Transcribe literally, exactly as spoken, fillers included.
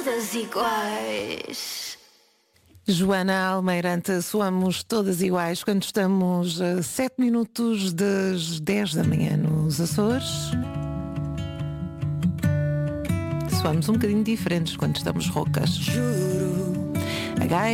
Todas iguais. Joana Almeirante, soamos todas iguais quando estamos a sete minutos das dez da manhã nos Açores. Soamos um bocadinho diferentes quando estamos roucas. Juro.